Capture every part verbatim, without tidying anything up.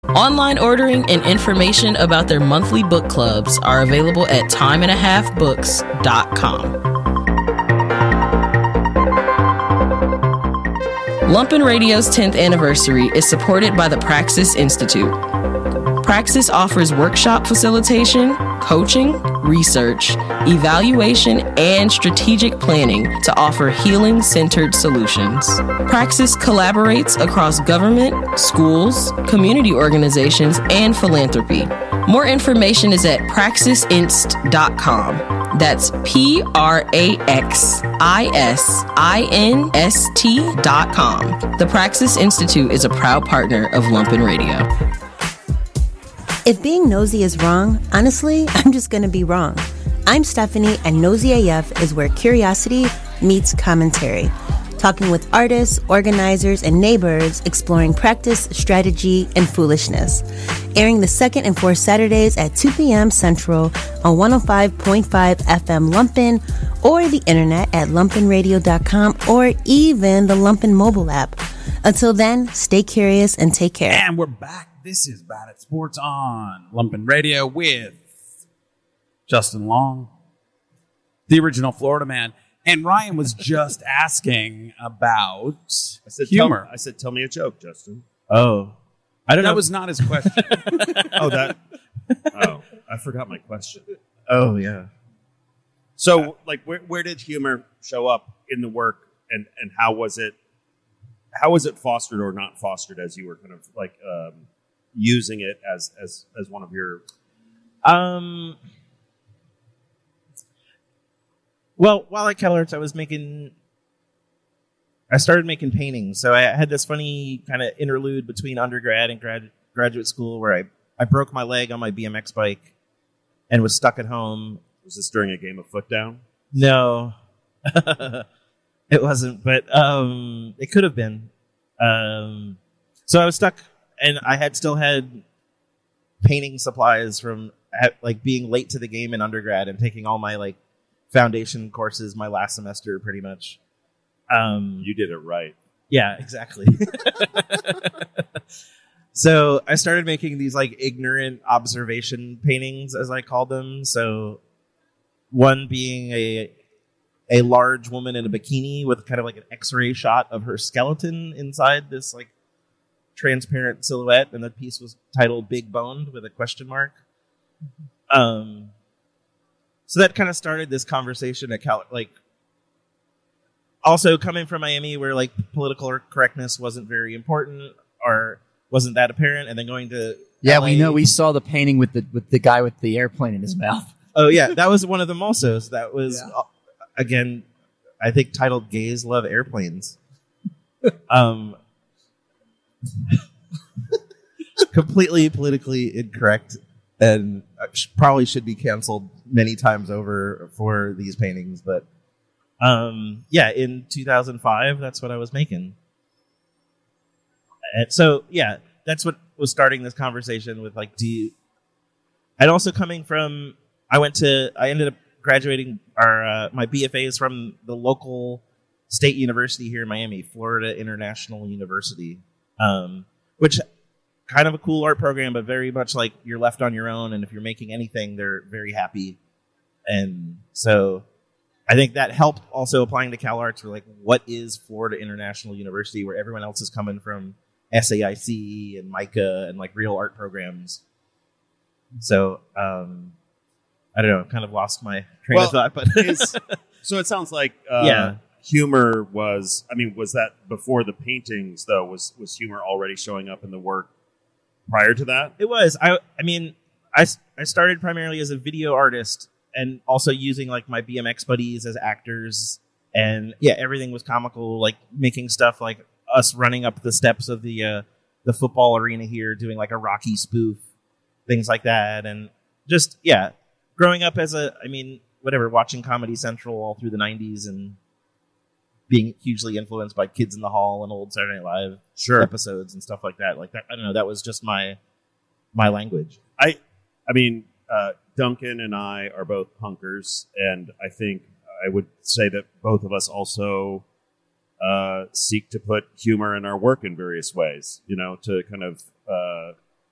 Online ordering and information about their monthly book clubs are available at time and a half books dot com. Lumpen Radio's tenth anniversary is supported by the Praxis Institute. Praxis offers workshop facilitation, coaching, research, evaluation, and strategic planning to offer healing-centered solutions. Praxis collaborates across government, schools, community organizations, and philanthropy. More information is at praxis inst dot com. That's P R A X I S I N S T dot com. The Praxis Institute is a proud partner of Lumpen Radio. If being nosy is wrong, honestly, I'm just going to be wrong. I'm Stephanie, and Nosy A F is where curiosity meets commentary. Talking with artists, organizers, and neighbors, exploring practice, strategy, and foolishness. Airing the second and fourth Saturdays at two p.m. Central on one oh five point five F M Lumpen, or the internet at lumpen radio dot com, or even the Lumpen mobile app. Until then, stay curious and take care. And we're back. This is Bad at Sports on Lumpen Radio with Justin Long, the original Florida man. And Ryan was just asking about I said, humor. Tell, I said, tell me a joke, Justin. Oh. I don't that know. was not his question. oh, that. Oh, I forgot my question. Oh, yeah. So, like, where, where did humor show up in the work, and, and how was it, how was it fostered or not fostered as you were kind of like um, using it as, as, as one of your... Um... Well, while at CalArts, I was making, I started making paintings. So I had this funny kind of interlude between undergrad and grad, graduate school where I, I broke my leg on my B M X bike and was stuck at home. Was this during a game of foot down? No, it wasn't, but um, it could have been. Um, so I was stuck, and I had still had painting supplies from like being late to the game in undergrad and taking all my like foundation courses my last semester, pretty much. Um, you did it right. Yeah, exactly. So I started making these like ignorant observation paintings, as I called them. So one being a a large woman in a bikini with kind of like an X-ray shot of her skeleton inside this like transparent silhouette, and the piece was titled "Big Boned" with a question mark. Um. So that kind of started this conversation at Cal, like, also coming from Miami where like political correctness wasn't very important or wasn't that apparent, and then going to yeah, L A. we know we saw the painting with the with the guy with the airplane in his mouth. Oh yeah, that was one of them also. So that was Yeah. uh, again, I think titled "Gays Love Airplanes." um, completely politically incorrect, and probably should be canceled many times over for these paintings. But um, yeah, in two thousand five, that's what I was making. And so yeah, that's what was starting this conversation with like, do you, and also coming from, I went to, I ended up graduating our uh, my B F A is from the local state university here in Miami, Florida International University, um, which kind of a cool art program, but very much like you're left on your own. And if you're making anything, they're very happy. And so I think that helped also applying to CalArts for like, what is Florida International University, where everyone else is coming from S A I C and MICA and like real art programs. So um, I don't know, kind of lost my train well, of thought, but is, so it sounds like uh, yeah. humor was, I mean, was that before the paintings though? Was, was humor already showing up in the work prior to that? It was. I I mean, I, I started primarily as a video artist and also using like my B M X buddies as actors. And yeah, everything was comical, like making stuff like us running up the steps of the uh, the football arena here, doing like a Rocky spoof, things like that. And just, yeah, growing up as a, I mean, whatever, watching Comedy Central all through the nineties and being hugely influenced by Kids in the Hall and old Saturday Night Live sure. episodes and stuff like that. Like that, I don't know, that was just my my language. I, I mean, uh, Duncan and I are both punkers, and I think I would say that both of us also uh, seek to put humor in our work in various ways. You know, to kind of uh,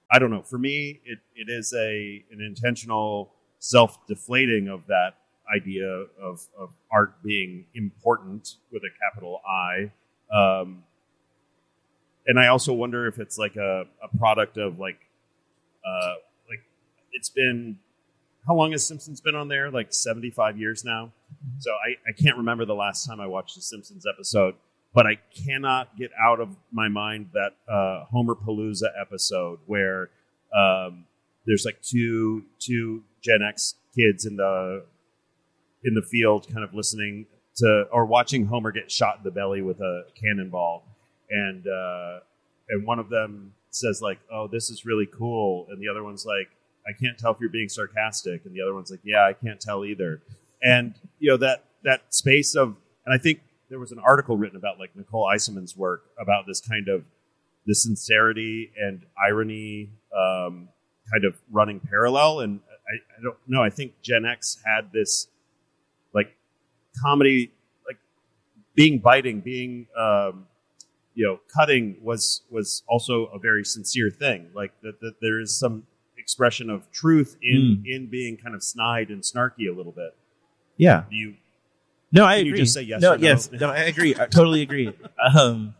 I don't know. For me, it, it is a an intentional self-deflating of that idea of, of art being important with a capital I. Um, and I also wonder if it's like a, a product of like, uh, like it's been, how long has Simpsons been on there? Like seventy-five years now. So I, I can't remember the last time I watched a Simpsons episode, but I cannot get out of my mind that uh, Homer Palooza episode where um, there's like two two Gen X kids in the in the field, kind of listening to or watching Homer get shot in the belly with a cannonball, and uh, and one of them says like, "Oh, this is really cool," and the other one's like, "I can't tell if you're being sarcastic," and the other one's like, "Yeah, I can't tell either." And you know that that space of, and I think there was an article written about like Nicole Eisenman's work about this kind of the sincerity and irony um, kind of running parallel. And I, I don't know. I think Gen X had this like comedy, like being biting, being um, you know, cutting was was also a very sincere thing. Like that, that there is some expression of truth in Mm. in being kind of snide and snarky a little bit. Yeah. Do you? No, I Can you agree. just say yes No, or no? yes. No, I agree. I totally agree. Um,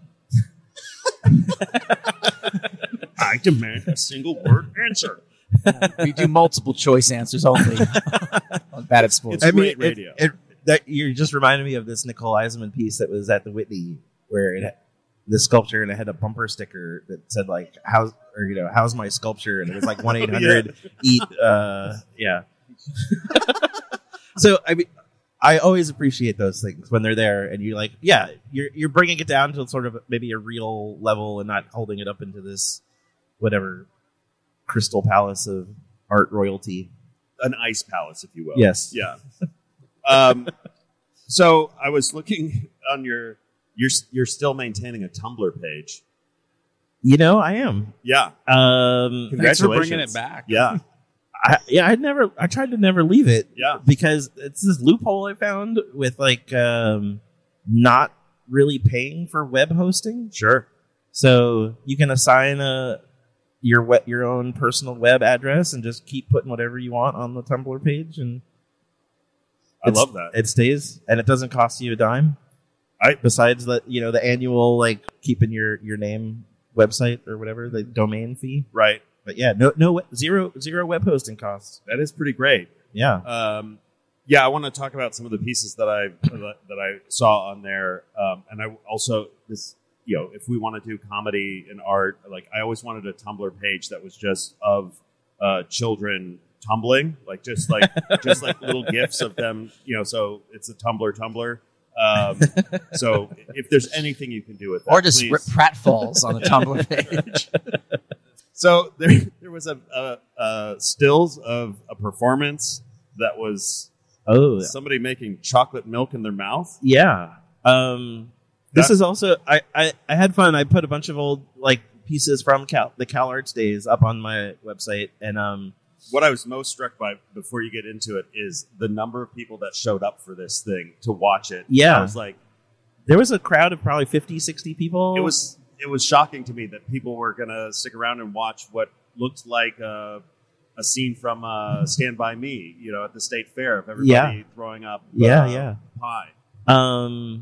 I demand a single word answer. We do multiple choice answers only on Bad at Sports. It's I mean, great it, radio. It, that you just reminded me of this Nicole Eisman piece that was at the Whitney, where it, the sculpture and it had a bumper sticker that said like "How's or you know how's my sculpture?" and it was like one eight hundred eat. Uh, yeah. So I mean, I always appreciate those things when they're there, and you're like, yeah, you're you're bringing it down to sort of maybe a real level and not holding it up into this whatever crystal palace of art royalty. An ice palace, if you will. Yes. Yeah. Um, so I was looking on your. You're you're still maintaining a Tumblr page. You know, I am. Yeah. Um, Thanks for Congratulations. bringing it back. Yeah. I, yeah, I'd never. I tried to never leave it. Yeah. because it's this loophole I found with like um, not really paying for web hosting. Sure. So you can assign a your we- your own personal web address and just keep putting whatever you want on the Tumblr page, and I it's- love that. it stays, and it doesn't cost you a dime. I- besides the you know the annual like keeping your your name website or whatever the domain fee. Right. But yeah, no no zero zero web hosting costs. That is pretty great. Yeah. Um, yeah, I want to talk about some of the pieces that I that I saw on there, um, and I also this you know if we want to do comedy and art, like I always wanted a Tumblr page that was just of uh, children tumbling, like just like just like little gifs of them, you know. So it's a Tumblr Tumblr. Um, so if there's anything you can do with that, or just please. rip pratfalls on the Tumblr page. So there, there was a, a, a stills of a performance that was Oh somebody making chocolate milk in their mouth. yeah. Um, this That- is also I, I I had fun. I put a bunch of old like pieces from Cal, the Cal Arts days up on my website, and um, What I was most struck by before you get into it is the number of people that showed up for this thing to watch it. Yeah. I was like, there was a crowd of probably fifty, sixty people. it was it was shocking to me that people were going to stick around and watch what looked like a, a scene from uh, Stand By Me, you know, at the state fair of everybody Yeah. throwing up Yeah, uh, yeah. pie. Um.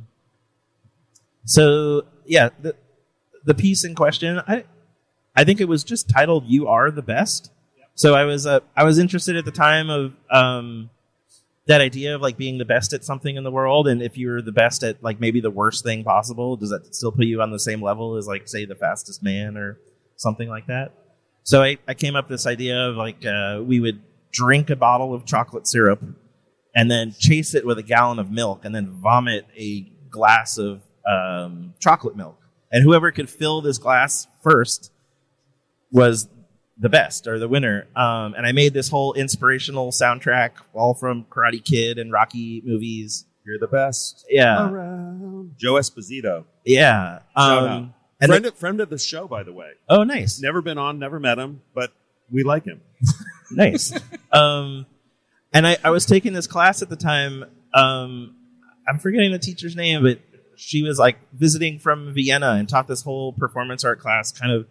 So yeah, the the piece in question, I I think it was just titled "You Are the Best." So I was uh, I was interested at the time of um that idea of like being the best at something in the world, and if you're the best at like maybe the worst thing possible, does that still put you on the same level as like say the fastest man or something like that? So I, I came up with this idea of like uh, we would drink a bottle of chocolate syrup and then chase it with a gallon of milk and then vomit a glass of um, chocolate milk. And whoever could fill this glass first was the best or the winner. Um, and I made this whole inspirational soundtrack all from Karate Kid and Rocky movies. You're the best. Yeah. Around. Joe Esposito. Yeah. Shout Um, out. and friend, the- of, friend of the show, by the way. oh, nice. Never been on, never met him, but we like him. Nice. um, and I, I was taking this class at the time. Um, I'm forgetting the teacher's name, but she was like visiting from Vienna and taught this whole performance art class kind of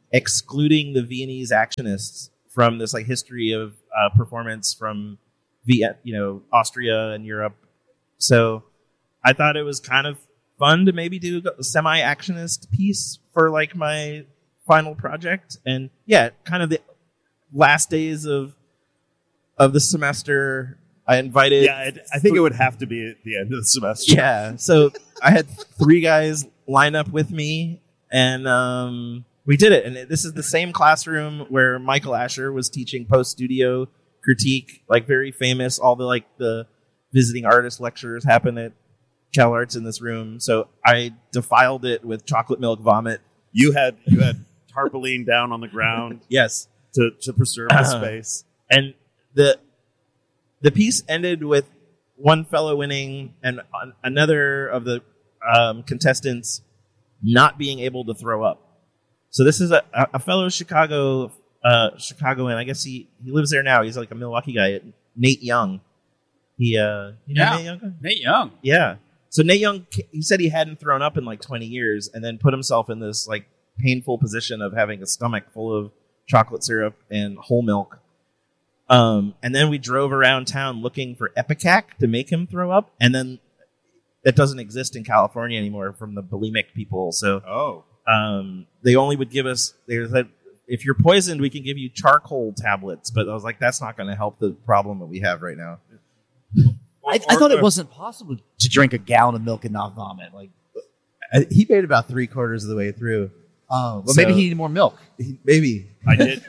excluding the Viennese actionists from this like history of uh, performance from Viet, you know, Austria and Europe. So I thought it was kind of fun to maybe do a semi-actionist piece for like my final project. And yeah, kind of the last days of of the semester, I invited. Yeah, it, I think it would have to be at the end of the semester. Yeah, so I had three guys line up with me, and um, we did it. And this is the same classroom where Michael Asher was teaching post-studio critique, like very famous. All the like the visiting artist lectures happen at Cal Arts in this room. So I defiled it with chocolate milk vomit. You had you had tarpaulin down on the ground Yes, to, to preserve the space. and the the piece ended with one fellow winning and an- another of the um, contestants not being able to throw up. So this is a, a fellow Chicago uh, Chicagoan. I guess he, he lives there now. He's like a Milwaukee guy. Nate Young. He uh, you know Yeah. Nate Young? Nate Young. Yeah. So Nate Young, he said he hadn't thrown up in like twenty years, and then put himself in this like painful position of having a stomach full of chocolate syrup and whole milk. Um, and then we drove around town looking for Epicac to make him throw up, and then that doesn't exist in California anymore from the bulimic people. So Oh. um, they only would give us. They said, if you're poisoned, we can give you charcoal tablets. But I was like, that's not going to help the problem that we have right now. I, I thought it wasn't possible to drink a gallon of milk and not vomit. Like I, he made it about three quarters of the way through. oh, well, So- maybe he needed more milk. He, maybe. I did.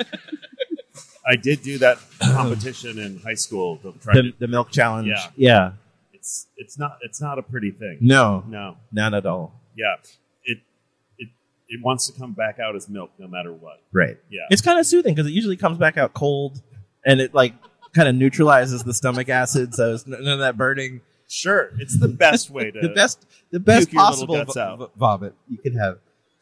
I did do that competition in high school. To try The, to, the milk challenge. Yeah. Yeah. it's it's not it's not a pretty thing. No, No. not at all. Yeah. It it it wants to come back out as milk no matter what. Right. Yeah. It's kind of soothing because it usually comes back out cold, and it like kind of neutralizes the stomach acid, so it's none of that burning. Sure. It's the best way to The best, the best puke your little possible guts vo- out. vo- vomit you could have.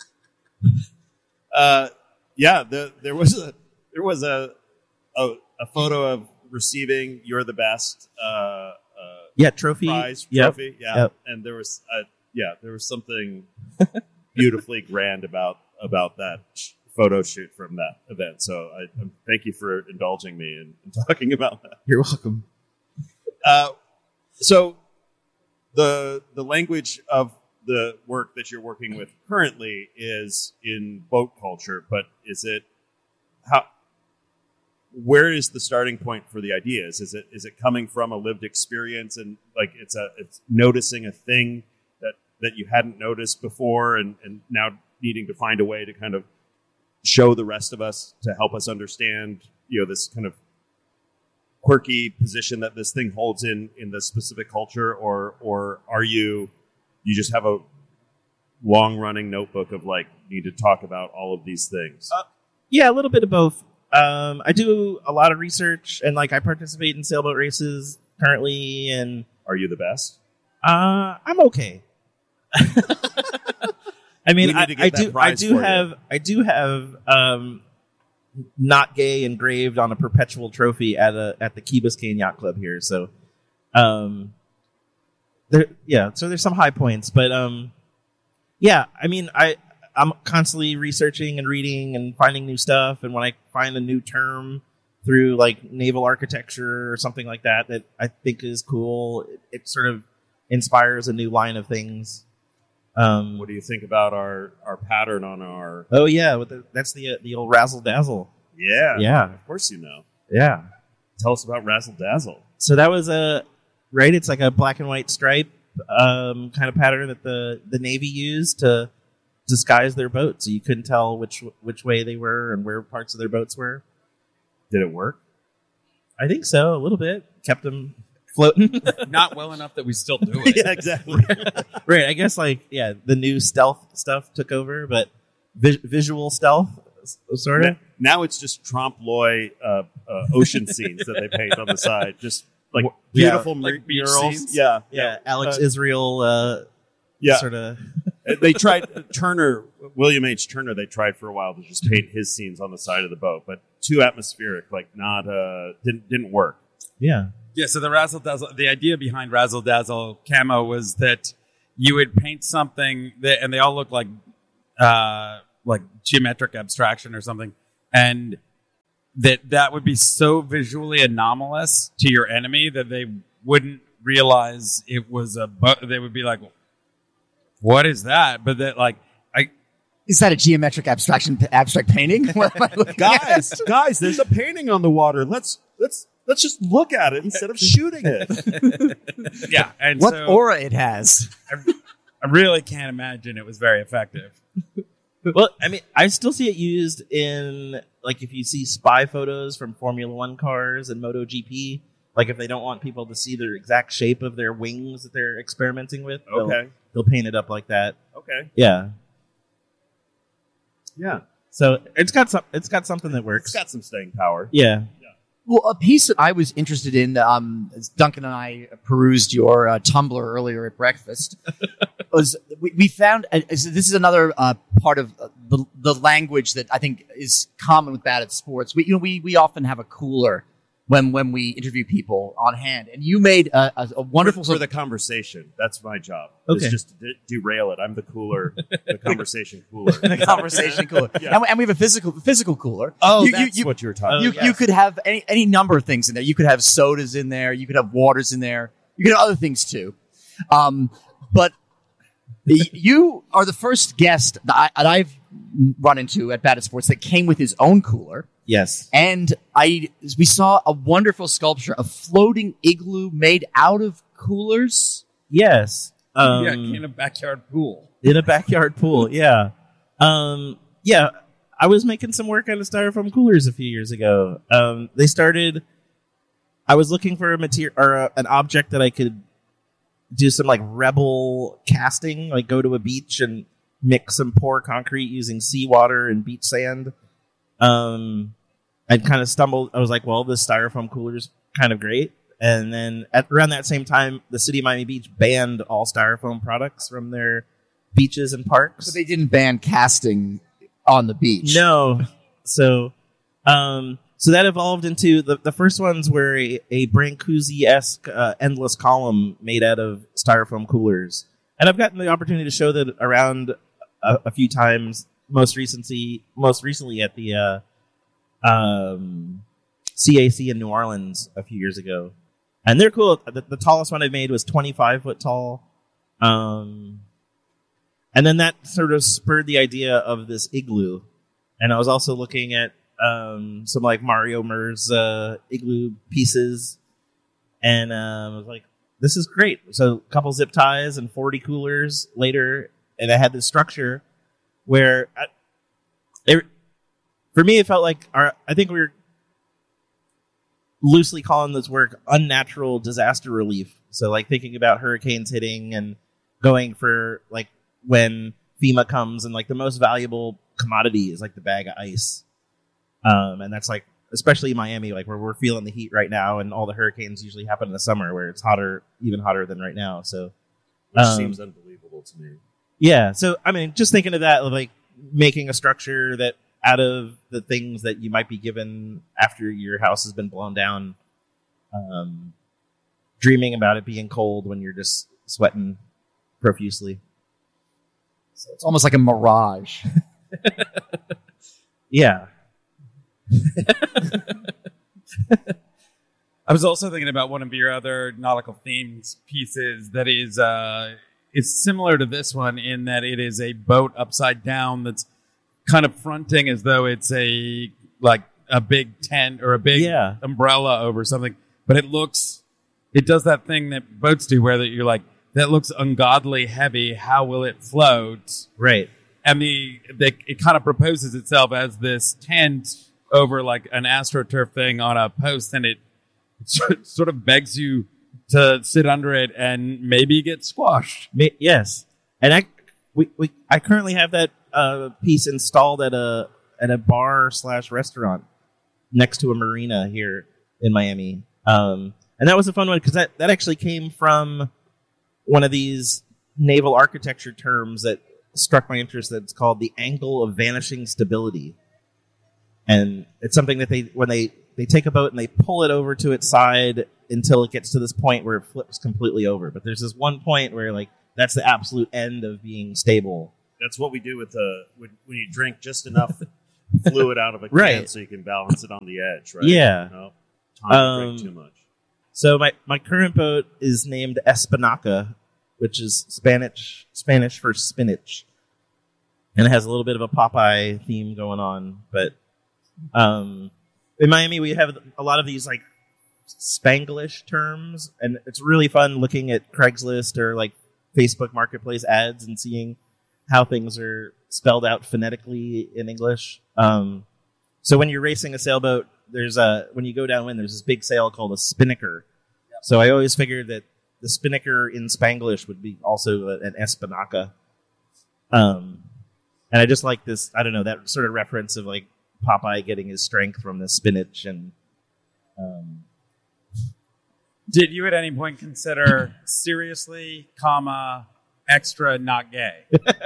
Uh, yeah, the, there was a there was a, a a photo of receiving "You're the Best" uh, uh, Yeah, trophy. prize Yep. trophy. Yeah, Yep. and there was uh, yeah there was something beautifully grand about about that sh- photo shoot from that event. So I, I thank you for indulging me in, in talking about that. You're welcome. Uh, so the the language of the work that you're working with currently is in boat culture, but is it how? Where is the starting point for the ideas? Is it is it coming from a lived experience and like it's a it's noticing a thing that that you hadn't noticed before and and now needing to find a way to kind of show the rest of us to help us understand, you know, this kind of quirky position that this thing holds in in the specific culture, or or are you you just have a long running notebook of like need to talk about all of these things? Uh, Yeah, a little bit of both. Um, I do a lot of research, and like I participate in sailboat races currently, and Are you the best? uh, I'm okay. I mean, We need I, to get I that do. I prize do for you. have. I do have. Um, not gay engraved on a perpetual trophy at a at the Key Biscayne Yacht Club here. So, um, there. Yeah. So there's some high points, but um, yeah. I mean, I. I'm constantly researching and reading and finding new stuff. And when I find a new term through like naval architecture or something like that that I think is cool, it, it sort of inspires a new line of things. Um, What do you think about our our pattern on our? oh yeah, with the, that's the uh, the old razzle dazzle. Yeah, Yeah, Of course you know. yeah. Tell us about Razzle Dazzle. So that was a right. It's like a black and white stripe um, kind of pattern that the the Navy used to disguise their boat, so you couldn't tell which which way they were and where parts of their boats were. Did it work? I think so, a little bit. Kept them floating. Not well enough that we still do it. Yeah, exactly. Right, I guess like yeah, the new stealth stuff took over, but vi- visual stealth sort of. Now it's just trompe l'oeil uh, uh, ocean scenes that they paint on the side, just like Yeah, beautiful like mur- beach murals. scenes? Yeah, Yeah, Alex Uh, Israel uh, yeah. sort of. They tried Turner, William H. Turner. They tried for a while to just paint his scenes on the side of the boat, but too atmospheric, like not uh, didn't didn't work. Yeah. Yeah, so the Razzle Dazzle, the idea behind Razzle Dazzle camo was that you would paint something that, and they all look like uh, like geometric abstraction or something, and that that would be so visually anomalous to your enemy that they wouldn't realize it was a. Bu- they would be like, "What is that?" But that like I. Is that a geometric abstraction abstract painting? What am I looking guys, at? guys, there's a painting on the water. Let's let's let's just look at it instead of shooting it. Yeah, and What so aura it has? I, I really can't imagine it was very effective. Well, I mean, I still see it used in, like, if you see spy photos from Formula One cars and MotoGP, like, if they don't want people to see the exact shape of their wings that they're experimenting with, they'll, Okay. they'll paint it up like that. Okay. Yeah. Yeah. So it's got some, it's got something that It's works. got some staying power. Yeah. Well, a piece that I was interested in, um, as Duncan and I perused your uh, Tumblr earlier at breakfast, was we, we found uh, this is another uh, part of uh, the the language that I think is common with Bad at Sports. We you know we we often have a cooler when when we interview people on hand, and you made a, a, a wonderful for, for the conversation. That's my job. Okay. Is just to de- derail it. I'm the cooler, the conversation cooler. the conversation cooler, Yeah. and, we, and we have a physical physical cooler. Oh, you, that's you, you, what you were talking you, about. you could have any any number of things in there. You could have sodas in there. You could have waters in there. You could have other things too. Um, but y- you are the first guest that, I, that I've run into at Bad at Sports that came with his own cooler. Yes. And I we saw a wonderful sculpture, a floating igloo made out of coolers. Yes. Um, yeah, in a backyard pool. in a backyard pool. Yeah. Um, yeah. I was making some work out of styrofoam coolers a few years ago. Um, they started. I was looking for a material or a, an object that I could do some like rebel casting, like go to a beach and mix some pour concrete using seawater and beach sand. Um, I kind of stumbled. I was like, well, this styrofoam cooler is kind of great. And then at around that same time, the city of Miami Beach banned all styrofoam products from their beaches and parks. So they didn't ban casting on the beach. No. So, um, so that evolved into the, the first ones were a, a Brancusi-esque uh, endless column made out of styrofoam coolers. And I've gotten the opportunity to show that around a, a few times, most recently, most recently at the uh, um, C A C in New Orleans a few years ago. And they're cool. The, the tallest one I made was twenty-five foot tall. Um, and then that sort of spurred the idea of this igloo. And I was also looking at um, some like Mario Mers uh, igloo pieces. And um, I was like, this is great. So a couple zip ties and forty coolers later. And I had this structure where I, it, for me, it felt like our, I think we were loosely calling this work unnatural disaster relief. So like thinking about hurricanes hitting and going for like when FEMA comes and like the most valuable commodity is like the bag of ice. Um, and that's like, especially in Miami, like where we're feeling the heat right now, and all the hurricanes usually happen in the summer where it's hotter, even hotter than right now. So, Which um, seems unbelievable to me. yeah. So, I mean, just thinking of that, like making a structure that out of the things that you might be given after your house has been blown down, um, dreaming about it being cold when you're just sweating profusely. So it's almost like a mirage. Yeah. I was also thinking about one of your other nautical themes pieces that is uh, is similar to this one in that it is a boat upside down that's kind of fronting as though it's a like a big tent or a big Yeah. umbrella over something, but it looks it does that thing that boats do where that you're like, that looks ungodly heavy. How will it float? Right. And the, the it kind of proposes itself as this tent over like an AstroTurf thing on a post, and it sort of begs you to sit under it and maybe get squashed. Ma- yes. And I, we, we, I currently have that uh, piece installed at a at a bar slash restaurant next to a marina here in Miami. Um, and that was a fun one because that, that actually came from one of these naval architecture terms that struck my interest. That's called the angle of vanishing stability. And it's something that they, when they, they take a boat and they pull it over to its side until it gets to this point where it flips completely over. But there's this one point where like, that's the absolute end of being stable. that's what we do with the when, when you drink just enough fluid out of a can Right. so you can balance it on the edge, right? Yeah. No, time to Um, drink too much. So my, my current boat is named Espinaca, which is Spanish Spanish for spinach, and it has a little bit of a Popeye theme going on. But um, in Miami, we have a lot of these like Spanglish terms, and it's really fun looking at Craigslist or like Facebook Marketplace ads and seeing how things are spelled out phonetically in English. Um, so when you're racing a sailboat, there's a when you go downwind, there's this big sail called a spinnaker. Yep. So I always figured that the spinnaker in Spanglish would be also an espinaca. Um, and I just like this. I don't know, that sort of reference of like Popeye getting his strength from the spinach. And um, Did you at any point consider seriously, comma, extra, not gay?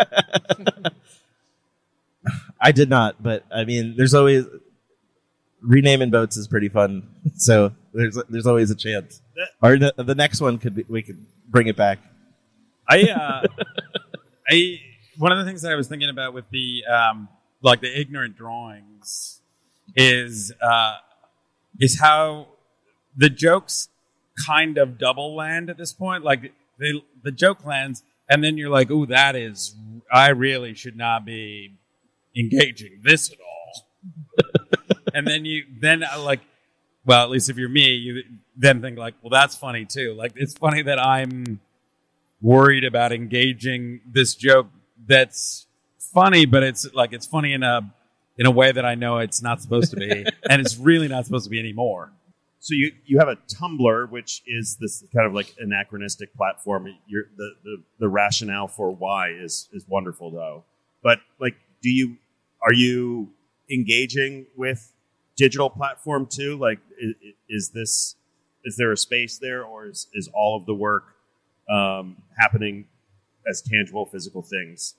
I did not, but I mean, there's always renaming boats is pretty fun. So there's there's always a chance. Or the, the next one could be we could bring it back. I, uh, I, one of the things that I was thinking about with the, um, like the ignorant drawings is, uh, is how the jokes kind of double land at this point. Like they, the joke lands, and then you're like, "Ooh, that is, I really should not be engaging this at all." And then you, then uh, like, well, at least if you're me, you then think like, well, that's funny too. Like, it's funny that I'm worried about engaging this joke that's funny, but it's like, it's funny in a, in a way that I know it's not supposed to be. And it's really not supposed to be anymore. So you, you have a Tumblr, which is this kind of like anachronistic platform. You're, the, the, the rationale for why is, is wonderful though. But like, do you, are you engaging with digital platform too? Like, is, is this, is there a space there, or is, is all of the work um, happening as tangible physical things?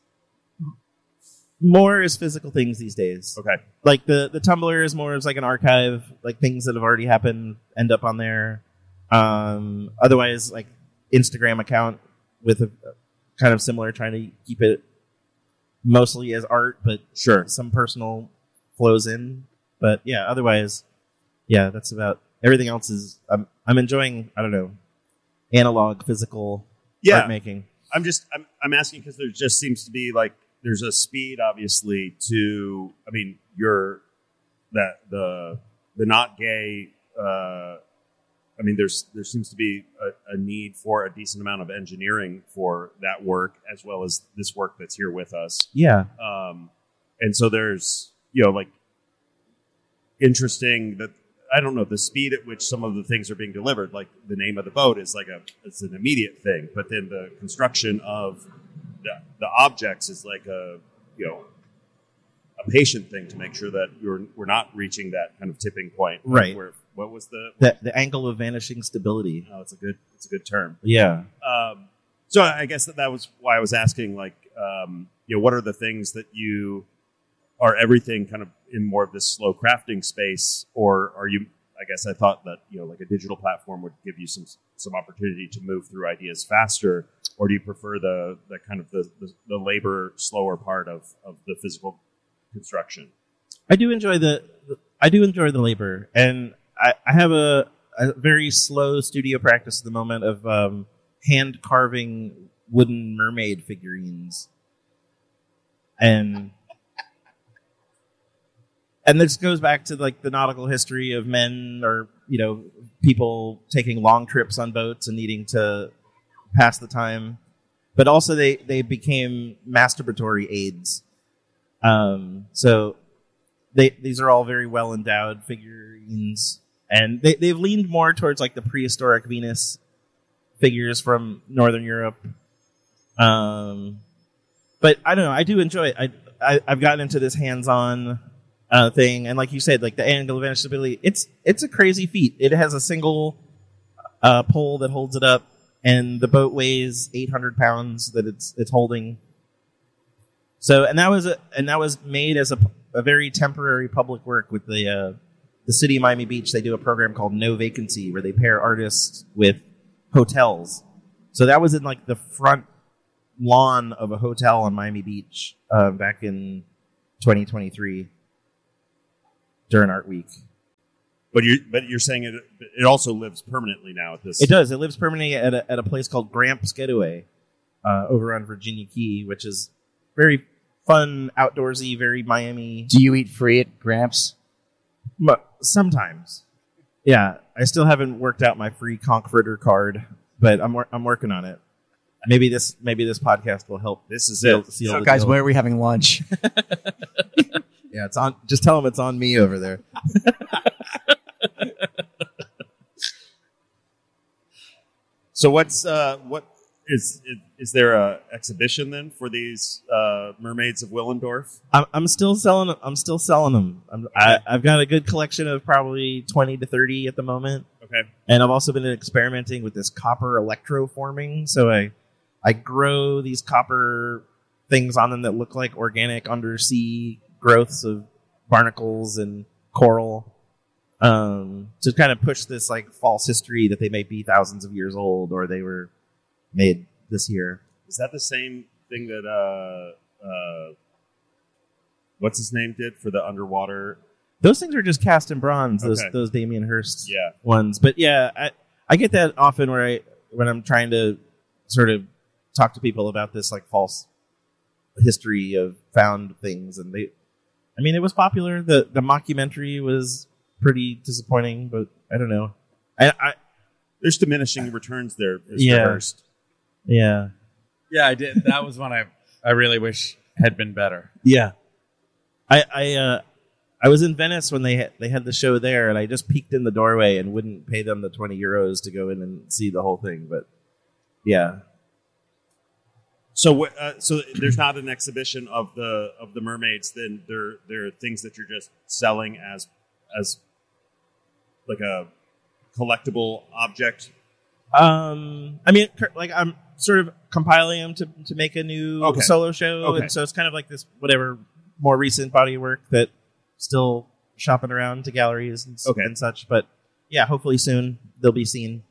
More as physical things these days. Okay. Like the, the Tumblr is more as like an archive, like things that have already happened end up on there. Um, otherwise, like Instagram account with a kind of similar, trying to keep it mostly as art, but Sure. some personal flows in. But yeah, otherwise, yeah, that's about everything else. Is I'm I'm enjoying, I don't know, analog physical Yeah. art making. I'm just I'm I'm asking because there just seems to be like there's a speed obviously to I mean you're that the the not gay uh, I mean there's there seems to be a, a need for a decent amount of engineering for that work as well as this work that's here with us. Yeah. Um, and so there's you know like interesting that I don't know the speed at which some of the things are being delivered. Like the name of the boat is like a it's an immediate thing, but then the construction of the, the objects is like a you know a patient thing to make sure that you're we're not reaching that kind of tipping point. Right. Where what was the The the angle of vanishing stability. oh it's a good it's a good term. Yeah. Um, so I guess that that was why I was asking like um, you know what are the things that you are everything kind of in more of this slow crafting space, or are you, I guess I thought that, you know, like a digital platform would give you some some opportunity to move through ideas faster, or do you prefer the, the kind of the, the, the labor slower part of, of the physical construction? I do enjoy the, the I do enjoy the labor, and I, I have a, a very slow studio practice at the moment of um, hand carving wooden mermaid figurines, and and this goes back to like the nautical history of men, or you know, people taking long trips on boats and needing to pass the time, but also they they became masturbatory aids. Um, so. They, these are all very well endowed figurines, and they, they've leaned more towards like the prehistoric Venus figures from Northern Europe. Um, but I don't know. I do enjoy it. I, I I've gotten into this hands-on uh, thing, and like you said, like the angle of stability, it's it's a crazy feat. It has a single uh, pole that holds it up, and the boat weighs eight hundred pounds that it's it's holding. So, and that was a, and that was made as a, a very temporary public work with the uh, the city of Miami Beach. They do a program called No Vacancy, where they pair artists with hotels. So that was in like the front lawn of a hotel on Miami Beach uh, back in twenty twenty-three during Art Week. But you're but you're saying it it also lives permanently now at this. It does. It lives permanently at a, at a place called Gramps Getaway uh, over on Virginia Key, which is very fun, outdoorsy, very Miami. Do you eat free at Gramps? But sometimes, yeah. I still haven't worked out my free Conk-Fritter card, but I'm wor- I'm working on it. Maybe this maybe this podcast will help. This is seal, it. seal So, the guys, deal. where are we having lunch? Yeah, it's on. Just tell them it's on me over there. So what's uh, what is is, is there a exhibition then for these uh, mermaids of Willendorf? I'm, I'm still selling. I'm still selling them. I'm, I, I've got a good collection of probably twenty to thirty at the moment, Okay. and I've also been experimenting with this copper electroforming. So I I grow these copper things on them that look like organic undersea growths of barnacles and coral, um, to kind of push this like false history that they may be thousands of years old or they were made this year. Is that the same thing that uh, uh, what's his name did for the underwater? Those things are just cast in bronze. Those Okay. those Damien Hirst Yeah. ones. But yeah, I I get that often where I when I'm trying to sort of talk to people about this like false history of found things, and they, I mean, it was popular. the The mockumentary was pretty disappointing, but I don't know. I, I There's diminishing returns there, Mister Yeah. Hurst. yeah Yeah, I did. That was one I I really wish had been better. yeah. I I uh, I was in Venice when they had, they had the show there, and I just peeked in the doorway and wouldn't pay them the twenty euros to go in and see the whole thing. But yeah. So, uh, so there's not an exhibition of the of the mermaids. Then there there are things that you're just selling as as like a collectible object. Um, I mean, cur- like I'm sort of compiling them to to make a new Okay. solo show, Okay. and so it's kind of like this whatever more recent body of work that still shopping around to galleries and, s- Okay. and such. But yeah, hopefully soon they'll be seen.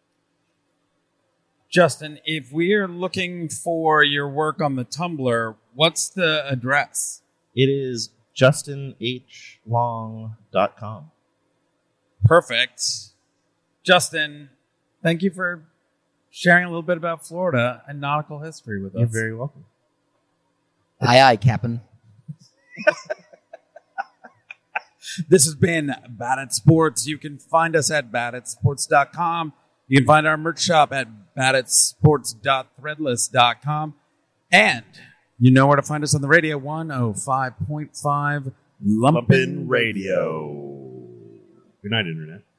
Justin, if we are looking for your work on the Tumblr, what's the address? It is justin h long dot com. Perfect. Justin, thank you for sharing a little bit about Florida and nautical history with us. You're very welcome. Aye, aye, Captain. This has been Bad at Sports. You can find us at bad at sports dot com. You can find our merch shop at bad at sports dot threadless dot com. And you know where to find us on the radio, one oh five point five Lumpin' Lumpin' Radio. Good night, Internet.